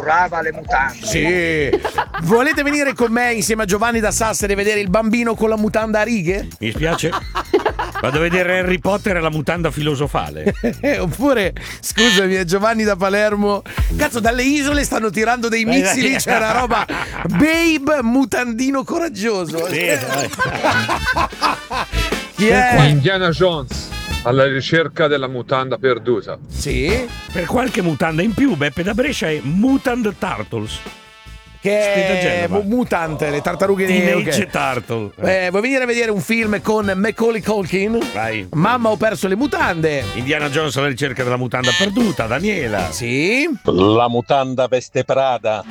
sussurrava le mutande. Sì. Volete venire con me insieme a Giovanni da Sassari e vedere il bambino con la mutanda a righe? Mi spiace. Vado a vedere Harry Potter e la mutanda filosofale. Oppure, scusami, Giovanni da Palermo. Cazzo, dalle isole stanno tirando dei missili. C'è una roba. Babe, mutandino coraggioso. Sì, Chi è? Indiana Jones alla ricerca della mutanda perduta. Sì. Per qualche mutanda in più, Beppe da Brescia è Mutant Turtles. Che Scritto a è Genova. mutante, le tartarughe Teenage okay. Turtle. Vuoi venire a vedere un film con Macaulay Culkin? Vai. Mamma, ho perso le mutande. Indiana Jones alla ricerca della mutanda perduta. Daniela. Sì. La mutanda veste Prada.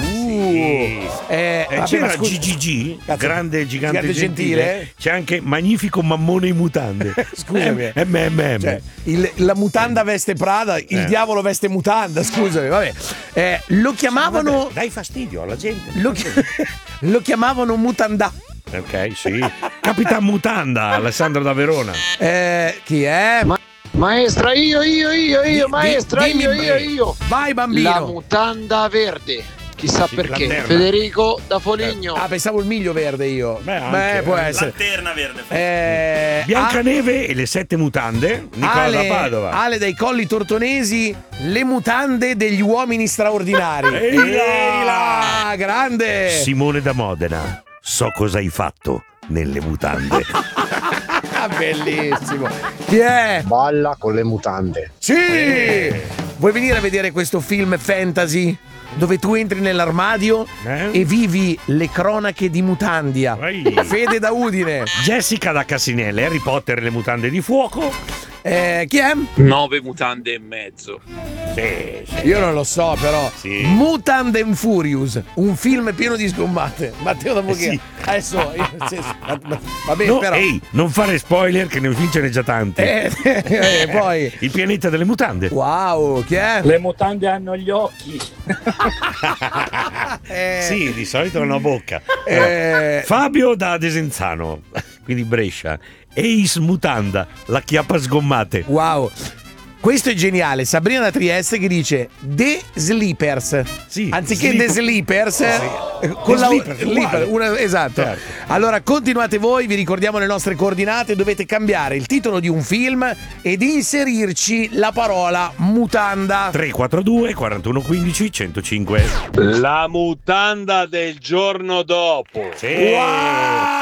C'era GGG, Cazzo, grande gigante gigante gentile. C'è anche magnifico mammone in mutande. Scusami. Cioè, La mutanda veste Prada, il diavolo veste mutanda, scusami, vabbè. Lo chiamavano. Dai fastidio alla gente. Lo chiamavano mutanda. Ok, sì. Capitan Mutanda, Alessandro da Verona. Chi è? Maestra, io, maestra, dimmi, io. Vai, bambino. La mutanda verde. Chissà Sì, perché. lanterna. Federico da Foligno. Ah, pensavo il miglio verde io. Beh, può essere. Lanterna verde. Biancaneve e le 7 mutande. Nicola da Padova. Ale dai Colli Tortonesi, le mutande degli uomini straordinari. Ehi là! Grande! Simone da Modena. So cosa hai fatto nelle mutande. Bellissimo. Chi è? Balla con le mutande. Sì! Vuoi venire a vedere questo film fantasy? Dove tu entri nell'armadio e vivi le cronache di Mutandia. Fede da Udine. Jessica da Casinelle, Harry Potter e le mutande di fuoco. Chi è? 9 mutande e mezzo. Sì. Io non lo so, però. Sì. Mutant and Furious, un film pieno di scommate. Matteo da Bocchia. Sì. Adesso. Va bene, No, però. ehi, non fare spoiler che ne vince già tanti. Poi. Il pianeta delle mutande. Wow, chi è? Le mutande hanno gli occhi. Sì, di solito hanno bocca. Fabio da Desenzano, quindi Brescia. Ace Mutanda, la chiappa sgommate. Wow. Questo è geniale. Sabrina da Trieste che dice The Sleepers. Sì, anziché The Sleepers, con la Sleepers, uguale. esatto. Certo. Allora continuate voi, vi ricordiamo le nostre coordinate, dovete cambiare il titolo di un film ed inserirci la parola mutanda. 342 41 15 105. La mutanda del giorno dopo. Sì. Wow!